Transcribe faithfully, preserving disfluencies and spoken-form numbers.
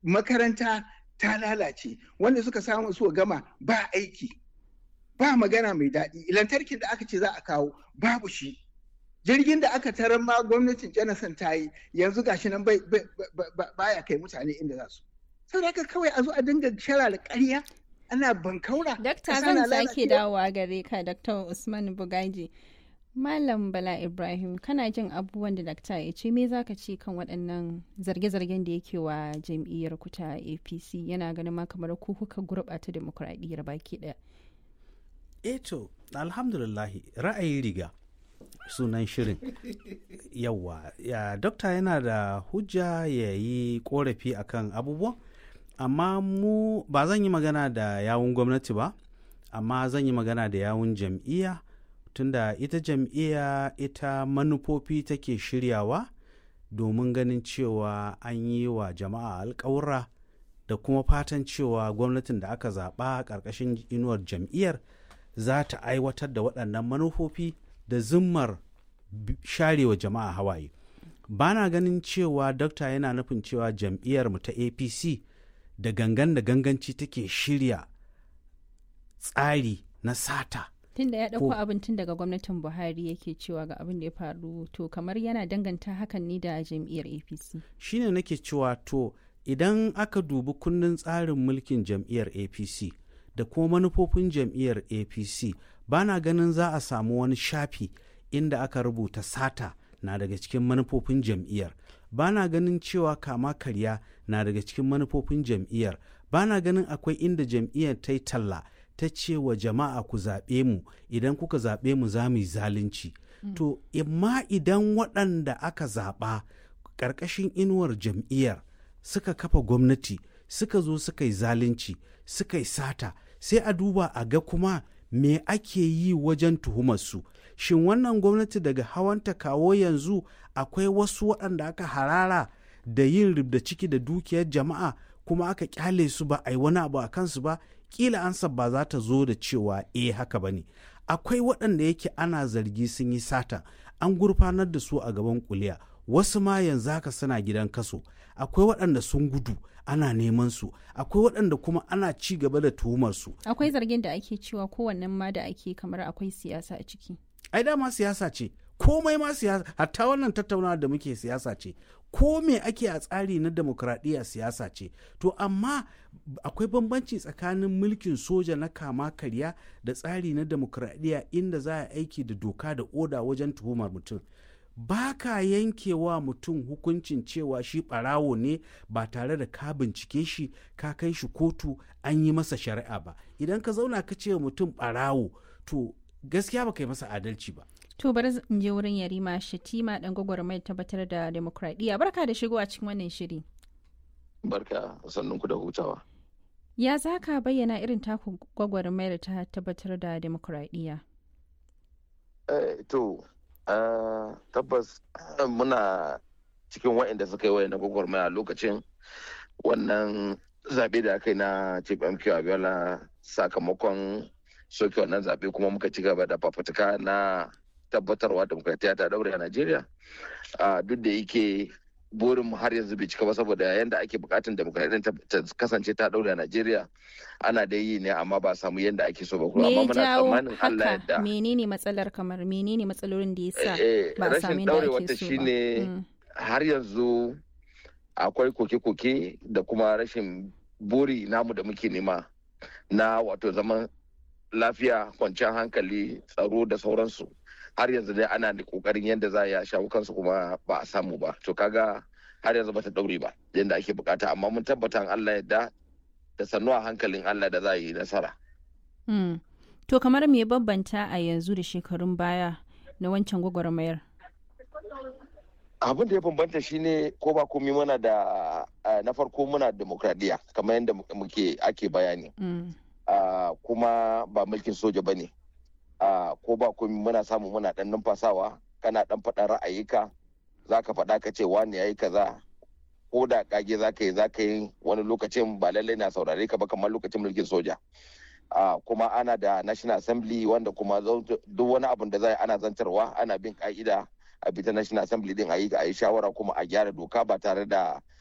makaranta ta lalace, wanda suka samu su gama ba aiki, ba magana mai daɗi, lantarkin da aka ce za a kawo babu shi, jirgin da aka tarar ma gwamnatin Jonathan ta yi yanzu gashi nan bai baya kai mutane inda za su. Saboda haka kawai a zo a dinga shara da ƙarya ana bankaura. Dakta zan sake dawowa gare ka, Dakta Usman Bugaji. Malam Bala Ibrahim, kana jin abubuwan da dakta ya ce, me za ka ce kan waɗannan zarge-zargen da yake wa jam'iyyar ku ta A P C? Yana ganin ma kamar ku kuka gurɓata demokuraɗiyyar baki ɗaya. Eh to, alhamdulillahi, ra'ayi riga sunan shirin. Yawwa, ya dokta yana da hujja ya yi ƙorafi akan abubuwan, amma mu ba zan yi magana da yawun gwamnati ba, amma zan yi magana da yawun jam'iyya. Tunda ita jam'iyya ita manufofi take shiryawa domin ganin cewa an yi wa jama'a alƙawura da kuma fatan cewa gwamnatin da aka zaɓa ƙarƙashin inuwar jam'iyyar za ta aiwatar da waɗannan manufofi da zimmar sharewa jama'a hawaye. Ba na ganin cewa dokta yana nufin cewa jam'iyyar mu ta A P C da gangan da ganganci take shirya tsari na sata. Tun da ya ɗauko abin tun daga gwamnatin Buhari yake cewa ga abin da ya faru, to kamar yana danganta hakan ne da jam'iyyar A P C. Shi ne nake cewa to idan aka dubi kundin tsarin mulkin jam'iyyar A P C da kuma manufofin jam'iyyar A P C, ba na ganin za a samu wani shafi inda aka rubuta sata na daga cikin manufofin jam'iyyar. Ba na ganin cewa kama karya na daga cikin manufofin jam'iyyar. Ba na ganin akwai inda jam'iyyar ta yi talla ta ce wa jama'a ku zaɓe mu, idan kuka zaɓe mu za mu yi zalunci. Mm. To, imma idan waɗanda aka zaɓa ƙarƙashin inuwar jam'iyyar suka kafa gwamnati, suka zo suka yi zalunci, suka yi sata, sai a duba a ga kuma me ake yi wajen tuhumarsu. Shin wannan gwamnati daga hawanta kawo yanzu akwai wasu waɗanda aka harara da yin ribda ciki da dukiyar jama'a kuma aka kyale su ba a yi wani abu a kansu ba? Kila ansa ba za ta zo da cewa eh haka ba ne. Akwai waɗanda yake ana zargi sun yi sata, an gurfanar da su a gaban kuliya, wasu ma yanzu haka suna gidan kaso. Akwai waɗanda sun gudu ana neman su, akwai waɗanda kuma ana ci gaba da tuhumar su. Akwai zargin da ake cewa kowannen ma da ake kamar akwai siyasa a ciki. Ai dama siyasa ce, komai ma siyasa, hatta wannan tattaunawa da muke siyasa ce. Ko me ake a tsari na demokradiyya siyasa ce. To amma akwai bambanci tsakanin mulkin soja na kama karya da tsari na demokradiyya inda za a aiki da doka da oda wajen tuhumar mutum. Ba ka yankewa mutum hukuncin cewa shi ɓarawo ne ba tare da ka bincike shi ka kai shi kotu an yi masa shari'a ba. Idan ka zauna ka ce mutum ɓarawo, to gaskiya ba kai masa adalci ba. To bari in je wurin Yarima Shatima dan gwagwarmayar tabbatar da demokradiyya. Barka da shigo a cikin wannan shiri. Barka, sannunku da hutawa. Ya za ka bayyana irin taku gwagwarmayar ta tabbatar da demokradiyya? Eh, to, uh, tabbas uh, muna cikin waɗanda suka yi wayan gwagwarmaya lokacin wannan zaɓe da aka yi na Chief M K Abiola sakamakon soke wannan zaɓe, kuma muka ci gaba da fafutuka na tabbatarwa demokratiya ta daure a Najeriya. Duk da yake burin mu har yanzu bai cika ba saboda yanda ake bukatun demokratiya ta kasance ta daure a Najeriya ana da yi ne amma ba samu yanda ake so ba. Amma muna tsammanin Allah yadda. Menene matsalar kamar menene matsalolin da yasa ba a samu yanda ake so ba? Rashin daurewar ta shine har yanzu akwai koke-koke da kuma rashin buri namu da muke nema na wato zaman lafiya, kwanciyar hankali, tsaro da sauransu. Har yanzu dai ana da kokarin yadda za a shawo kansu kuma ba a samu ba. To kaga har yanzu bata daure ba yadda ake bukata, amma mun tabbata Allah yadda da sannu a hankalin Allah da za a yi nasara. Mm. To kamar me bambanta a yanzu da shekarun baya na wancan gwagwarmayar? Abin da ya bambanta shine ko ba komai muna da na farko muna demokradiya kamar yadda muke ake bayani. Mm. Uh, kuma ba mulkin soja ba ne. Uh, ko ba komai muna samu muna dan numfasawa, kana dan faɗa ra'ayika, za ka faɗa ka ce wani ya yi kaza, ko da kage za ka yi za ka yi wani lokacin ba lallai na saurare ka ba kamar lokacin mulkin soja. Uh, kuma ana da National Assembly wanda kuma duk wani abun da za ana zantarwa ana bin ka'ida a bita National Assembly din a yi shawara kuma a gyara doka ba tare da